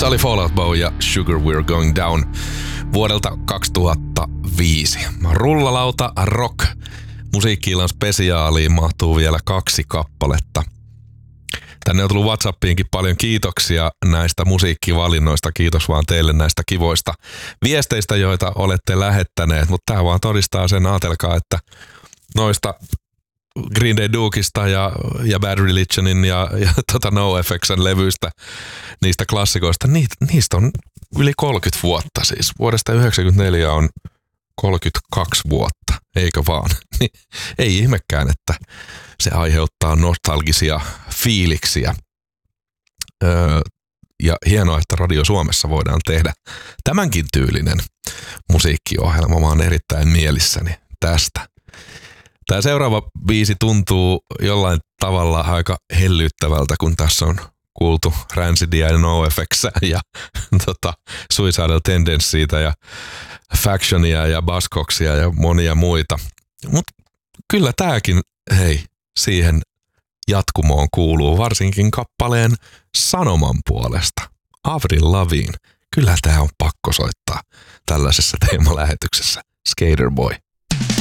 Se oli Fall Out Boy ja Sugar We're Going Down vuodelta 2005. Rullalauta rock musiikki-illan spesiaaliin mahtuu vielä 2 kappaletta. Tänne on tullut WhatsAppiinkin paljon kiitoksia näistä musiikkivalinnoista. Kiitos vaan teille näistä kivoista viesteistä, joita olette lähettäneet. Mutta tää vaan todistaa sen, ajatelkaa, että noista Green Day Dukesta ja Bad Religionin ja NoFX:n levyistä, niistä klassikoista, niistä on yli 30 vuotta siis. Vuodesta 1994 on 32 vuotta, eikö vaan? Ei ihmekään, että se aiheuttaa nostalgisia fiiliksiä. Ja hienoa, että Radio Suomessa voidaan tehdä tämänkin tyylinen musiikkiohjelma. Mä oon erittäin mielissäni tästä. Tämä seuraava biisi tuntuu jollain tavalla aika hellyyttävältä, kun tässä on kuultu Rancidia ja NoFX:ää ja Suicidal Tendencytä ja Factionia ja Buzzcocksia ja monia muita. Mutta kyllä tääkin, siihen jatkumoon kuuluu varsinkin kappaleen sanoman puolesta. Avril Lavigne. Kyllä tää on pakko soittaa tällaisessa teemalähetyksessä. Skater Boy.